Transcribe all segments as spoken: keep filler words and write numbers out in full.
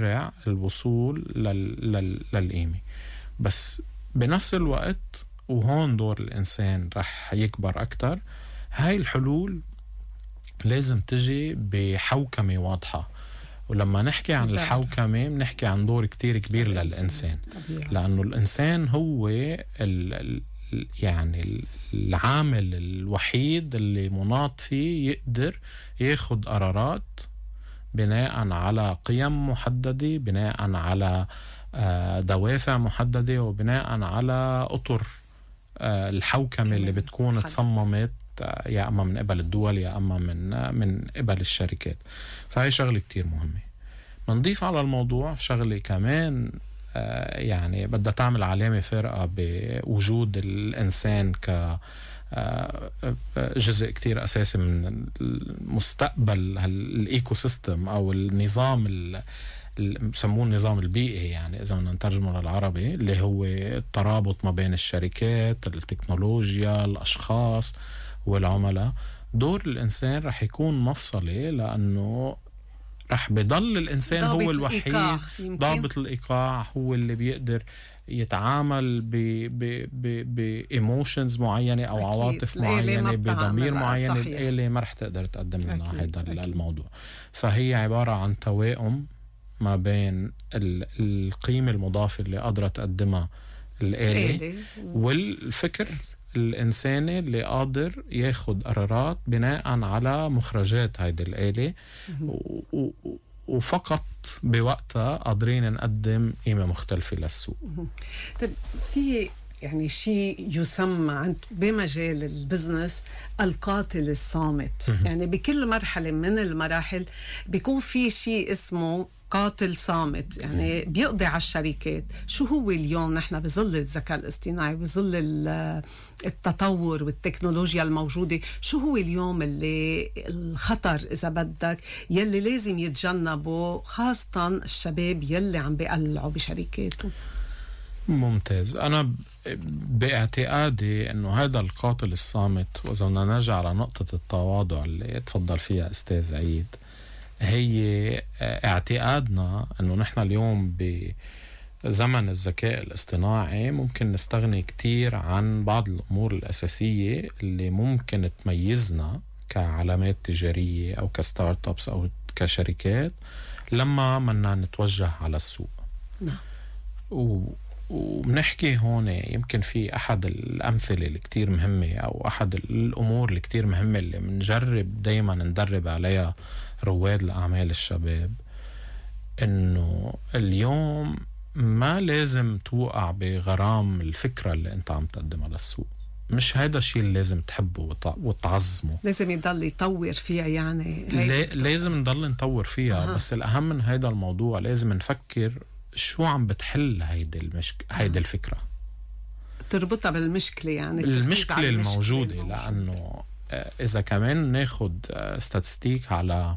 تسرع الوصول لل... لل... للقيمة. بس بنفس الوقت، وهون دور الإنسان رح يكبر أكتر، هاي الحلول لازم تجي بحوكمة واضحة. ولما نحكي عن الحوكمة بنحكي عن دور كتير كبير للإنسان، لأنه الإنسان هو ال... يعني العامل الوحيد اللي مناط فيه يقدر ياخد قرارات بناء على قيم محددة، بناء على دوافع محددة، وبناء على أطر الحوكمة اللي بتكون تصممت يا أما من قبل الدول يا أما من من قبل الشركات. فهي شغلة كتير مهمة. منضيف على الموضوع شغلة كمان يعني بدها تعمل علامة فارقة بوجود الإنسان ك جزء كتير أساسي من المستقبل الإيكو سيستم أو النظام اللي بسموه النظام البيئي، يعني إذا بدنا نترجمه للعربي، اللي هو الترابط ما بين الشركات، التكنولوجيا، الأشخاص والعملاء. دور الإنسان رح يكون مفصلي، لأنه رح بيضل الإنسان هو الوحيد ضابط الإيقاع، هو اللي بيقدر يتعامل ب ب ب بإيموشنز معينة أو عواطف معينة بضمير معين. الآلة ما رح تقدر تقدم لنا هذا الموضوع. فهي عبارة عن توائم ما بين القيمة المضافة اللي قادرة تقدمها الآلة والفكر الإنساني اللي قادر ياخد قرارات بناء على مخرجات هيدي الآلة، وفقط بوقتها قادرين نقدم قيمة مختلفة للسوق. طيب، في يعني شيء يسمى عند بمجال البزنس القاتل الصامت. يعني بكل مرحلة من المراحل بيكون في شيء اسمه قاتل صامت، يعني بيقضي على الشركات. شو هو اليوم نحن بظل الذكاء الاصطناعي، بظل التطور والتكنولوجيا الموجودة، شو هو اليوم اللي الخطر إذا بدك يلي لازم يتجنبه، خاصة الشباب يلي عم بيقلعوا بشركاته؟ ممتاز. أنا باعتقادي أنه هذا القاتل الصامت، وإذا بدنا نرجع على نقطة التواضع اللي تفضل فيها أستاذ عيد، هي اعتقادنا أنه نحن اليوم بزمن الذكاء الاصطناعي ممكن نستغني كتير عن بعض الأمور الأساسية اللي ممكن تميزنا كعلامات تجارية أو كستارت أبس أو كشركات لما منا نتوجه على السوق. نعم. وبنحكي هون يمكن في أحد الأمثلة اللي كتير مهمة، أو أحد الأمور اللي كتير مهمة اللي منجرب دايما ندرب عليها رواد الأعمال الشباب، إنه اليوم ما لازم توقع بغرام الفكرة اللي أنت عم تقدمها للسوق. مش هذا الشيء اللي لازم تحبه وتعظمه، لازم يضل يطور فيها. يعني لازم نضل نطور فيها. أه. بس الأهم من هذا الموضوع لازم نفكر شو عم بتحل هيدي المشك... هيدي الفكرة، تربطها بالمشكلة، يعني المشكلة الموجودة. لأنه إذا كمان ناخد ستاتستيك على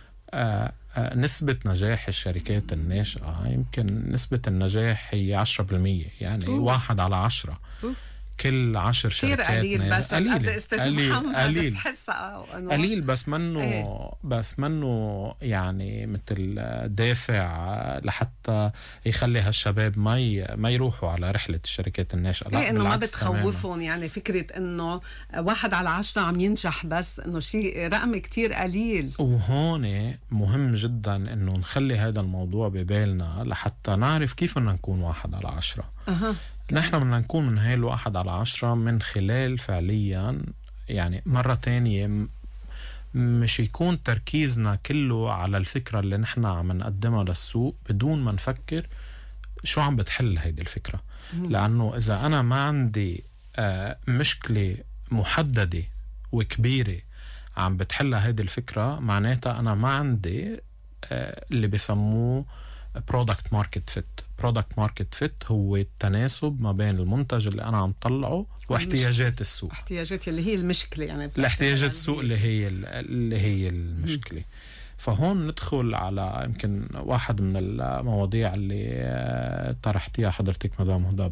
نسبة نجاح الشركات الناشئة، يمكن نسبة النجاح هي عشرة بالمية، يعني أوه. واحد على عشرة. أوه. كل عشر شركات قليل. بس قليل قليل قليل, قليل بس منه ايه. بس منه يعني مثل دافع لحتى يخلي هالشباب ما ي... ما يروحوا على رحلة الشركات الناشئة. لا، انه ما بتخوفهم. يعني فكرة انه واحد على عشرة عم ينجح، بس انه شيء رقم كتير قليل. وهون مهم جدا انه نخلي هذا الموضوع ببالنا لحتى نعرف كيف بدنا نكون واحد على عشرة. أه. نحن بدنا نكون من هاي الواحد على عشرة من خلال فعليا، يعني مرة تانية مش يكون تركيزنا كله على الفكرة اللي نحن عم نقدمها للسوق بدون ما نفكر شو عم بتحل هيدي الفكرة. مم. لأنه إذا أنا ما عندي آه مشكلة محددة وكبيرة عم بتحلها هيدي الفكرة، معناتها أنا ما عندي آه اللي بيسموه product market fit. product market fit هو التناسب ما بين المنتج اللي أنا عم طلعه واحتياجات السوق. احتياجات اللي هي المشكلة، يعني الاحتياجات السوق اللي هي اللي هي المشكلة. م. فهون ندخل على يمكن واحد من المواضيع اللي طرحتيها حضرتك مدام هدى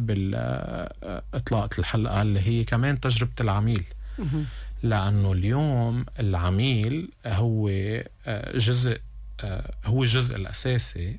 بالإطلاق الحلقة، اللي هي كمان تجربة العميل. م. لأنه اليوم العميل هو جزء هو الجزء الأساسي